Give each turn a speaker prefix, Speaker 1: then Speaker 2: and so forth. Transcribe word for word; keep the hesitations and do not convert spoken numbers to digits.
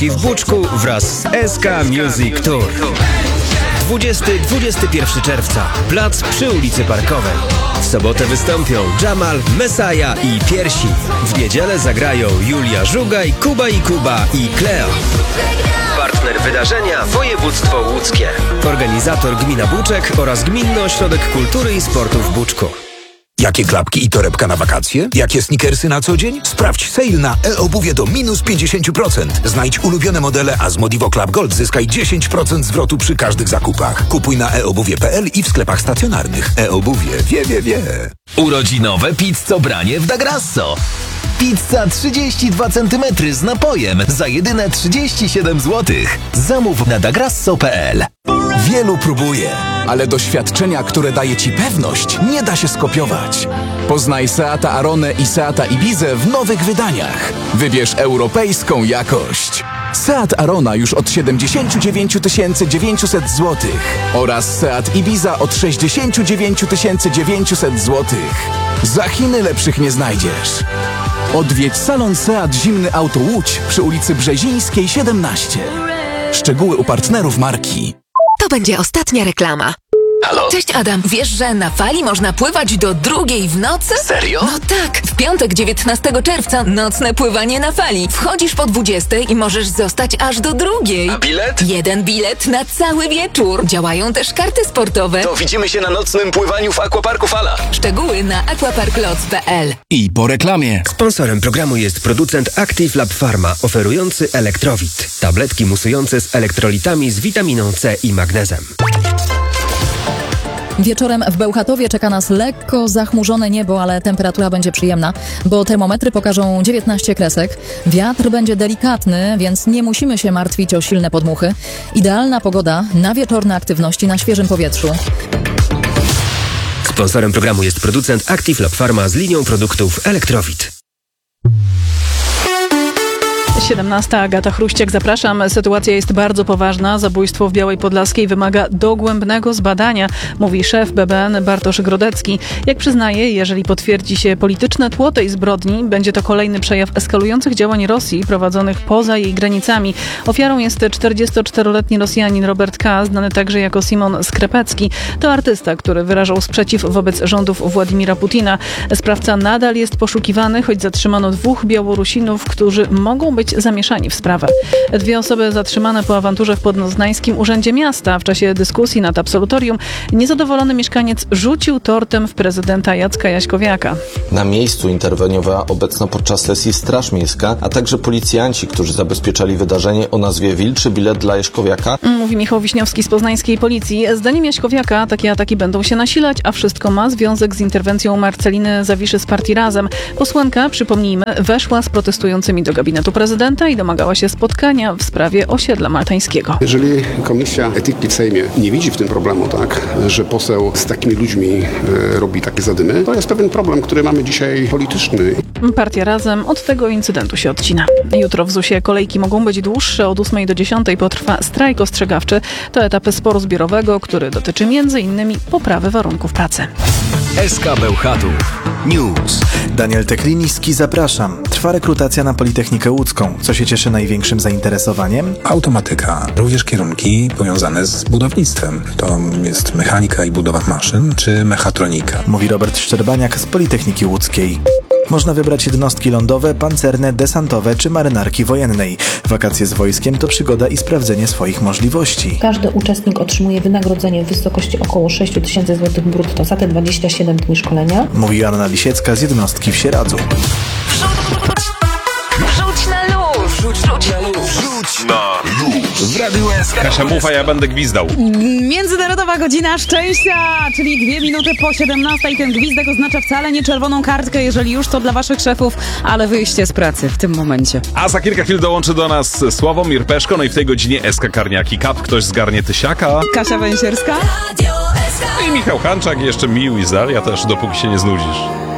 Speaker 1: w Buczku wraz z S K Music Tour. dwudziestego do dwudziestego pierwszego czerwca. Plac przy ulicy Parkowej. W sobotę wystąpią Jamal, Messiah i Piersi. W niedzielę zagrają Julia Żugaj, Kuba i Kuba i Kleo. Partner wydarzenia województwo łódzkie. Organizator gmina Buczek oraz Gminny Ośrodek Kultury i Sportu w Buczku.
Speaker 2: Jakie klapki i torebka na wakacje? Jakie sneakersy na co dzień? Sprawdź sale na e-obuwie do minus pięćdziesiąt procent. Znajdź ulubione modele, a z Modivo Club Gold zyskaj dziesięć procent zwrotu przy każdych zakupach. Kupuj na e obuwie kropka p l i w sklepach stacjonarnych. E-obuwie wie, wie, wie.
Speaker 3: Urodzinowe pizzobranie w Da Grasso. Pizza trzydzieści dwa centymetry z napojem za jedyne trzydzieści siedem złotych. Zamów na dagrasso kropka p l.
Speaker 2: Wielu próbuje, ale doświadczenia, które daje Ci pewność, nie da się skopiować. Poznaj Seata Aronę i Seata Ibizę w nowych wydaniach. Wybierz europejską jakość. Seat Arona już od siedemdziesiąt dziewięć tysięcy dziewięćset złotych oraz Seat Ibiza od sześćdziesiąt dziewięć tysięcy dziewięćset złotych. Za Chiny lepszych nie znajdziesz. Odwiedź salon Seat Zimny Auto Łódź przy ulicy Brzezińskiej siedemnaście. Szczegóły u partnerów marki.
Speaker 4: To będzie ostatnia reklama.
Speaker 3: Halo?
Speaker 4: Cześć Adam, wiesz, że na fali można pływać do drugiej w nocy?
Speaker 3: Serio?
Speaker 4: No tak, w piątek dziewiętnastego czerwca nocne pływanie na fali. Wchodzisz po dwudziestej i możesz zostać aż do drugiej.
Speaker 3: A bilet?
Speaker 4: Jeden bilet na cały wieczór. Działają też karty sportowe.
Speaker 3: To widzimy się na nocnym pływaniu w Aquaparku Fala.
Speaker 4: Szczegóły na aquaparklots kropka p l.
Speaker 5: I po reklamie.
Speaker 1: Sponsorem programu jest producent Active Lab Pharma, oferujący Elektrowit. Tabletki musujące z elektrolitami z witaminą C i magnezem.
Speaker 6: Wieczorem w Bełchatowie czeka nas lekko zachmurzone niebo, ale temperatura będzie przyjemna, bo termometry pokażą dziewiętnaście kresek. Wiatr będzie delikatny, więc nie musimy się martwić o silne podmuchy. Idealna pogoda na wieczorne aktywności na świeżym powietrzu.
Speaker 1: Sponsorem programu jest producent Active Lab Pharma z linią produktów Elektrowit.
Speaker 7: siedemnasta, Agata Chruściak, zapraszam. Sytuacja jest bardzo poważna. Zabójstwo w Białej Podlaskiej wymaga dogłębnego zbadania, mówi szef B B N Bartosz Grodecki. Jak przyznaje, jeżeli potwierdzi się polityczne tło tej zbrodni, będzie to kolejny przejaw eskalujących działań Rosji prowadzonych poza jej granicami. Ofiarą jest czterdziestoczteroletni Rosjanin Robert K., znany także jako Simon Skrepecki. To artysta, który wyrażał sprzeciw wobec rządów Władimira Putina. Sprawca nadal jest poszukiwany, choć zatrzymano dwóch Białorusinów, którzy mogą być zamieszani w sprawę. Dwie osoby zatrzymane po awanturze w Podnoznańskim Urzędzie Miasta. W czasie dyskusji nad absolutorium niezadowolony mieszkaniec rzucił tortem w prezydenta Jacka Jaśkowiaka.
Speaker 8: Na miejscu interweniowała obecna podczas sesji Straż Miejska, a także policjanci, którzy zabezpieczali wydarzenie o nazwie Wilczy bilet dla Jaśkowiaka.
Speaker 7: Mówi Michał Wiśniowski z poznańskiej policji. Zdaniem Jaśkowiaka takie ataki będą się nasilać, a wszystko ma związek z interwencją Marceliny Zawiszy z partii Razem. Posłanka, przypomnijmy, weszła z protestującymi do gabinetu prezydenta i domagała się spotkania w sprawie osiedla maltańskiego.
Speaker 9: Jeżeli Komisja Etyki w Sejmie nie widzi w tym problemu, tak, że poseł z takimi ludźmi e, robi takie zadymy, to jest pewien problem, który mamy dzisiaj polityczny.
Speaker 7: Partia Razem od tego incydentu się odcina. Jutro w zusie kolejki mogą być dłuższe. Od ósmej do dziesiątej potrwa strajk ostrzegawczy. To etapy sporu zbiorowego, który dotyczy między innymi poprawy warunków pracy.
Speaker 3: S K Bełchatów News.
Speaker 10: Daniel Tekliński, zapraszam. Trwa rekrutacja na Politechnikę Łódzką. Co się cieszy największym zainteresowaniem?
Speaker 11: Automatyka. Również kierunki powiązane z budownictwem. To jest mechanika i budowa maszyn, czy mechatronika.
Speaker 10: Mówi Robert Szczerbaniak z Politechniki Łódzkiej. Można wybrać jednostki lądowe, pancerne, desantowe czy marynarki wojennej. Wakacje z wojskiem to przygoda i sprawdzenie swoich możliwości.
Speaker 12: Każdy uczestnik otrzymuje wynagrodzenie w wysokości około sześć tysięcy złotych brutto za te dwadzieścia siedem dni szkolenia.
Speaker 10: Mówi Joanna Lisiecka z jednostki w Sieradzu.
Speaker 4: Rzuć na luz! Rzuć, rzuć na luz!
Speaker 3: Rzuć na luz! W Radiu S K.
Speaker 13: Kasia Mucha, ja będę gwizdał.
Speaker 14: Międzynarodowa Godzina Szczęścia, czyli dwie minuty po siedemnastej. Ten gwizdek oznacza wcale nie czerwoną kartkę, jeżeli już to dla waszych szefów, ale wyjście z pracy w tym momencie.
Speaker 13: A za kilka chwil dołączy do nas Sławomir Peszko, no i w tej godzinie S K Karniaki Cup. Ktoś zgarnie tysiaka.
Speaker 14: Kasia Węsierska.
Speaker 13: I Michał Hanczak i jeszcze Mił i Zal. Ja też, dopóki się nie znudzisz.